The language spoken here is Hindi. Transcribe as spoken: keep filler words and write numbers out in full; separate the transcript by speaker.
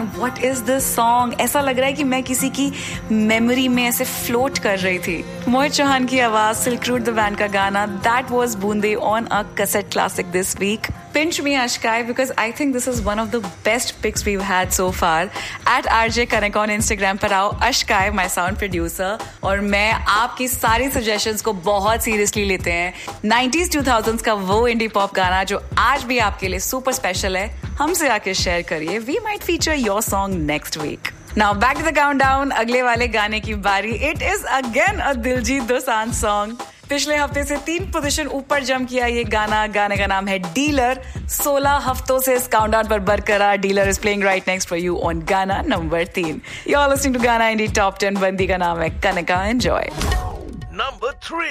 Speaker 1: What is this song? ऐसा लग रहा है कि मैं किसी की मेमोरी में ऐसे फ्लोट कर रही थी. मोहित चौहान की आवाज, सिल्क रूट द बैंड का गाना. दैट वाज बूंदे on a cassette classic this week. Pinch me Ashkai, because I think this is one of the best picks we've had so far. At R J Kanak on Instagram पर आओ, Ashkai my sound producer, और मैं आपकी सारी suggestions को बहुत seriously लेते हैं. नाइंटीज़ टू थाउज़ेंड्स का वो indie pop गाना जो आज भी आपके लिए super special है, हमसे आके share करिए. We might feature your song next week. Now back to the countdown. अगले वाले गाने की बारी. It is again a Diljit Dosanjh song. पिछले हफ्ते से तीन पोजीशन ऊपर जंप किया ये गाना. गाने का नाम है डीलर. सोलह हफ्तों से इस काउंटडाउन पर बरकरार. Dealer is playing right next for you on गाना नंबर तीन. यू आर लिसनिंग टू गाना इंडी टॉप टेन. बंदी का नाम है कनका. एंजॉय.
Speaker 2: Number three.